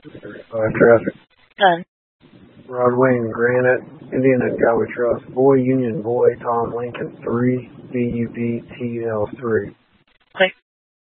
Traffic. Done. Rod Wayne, Granite, Indiana Cowboy Trust, Boy Union Boy, Tom Lincoln 3, BUBTL 3.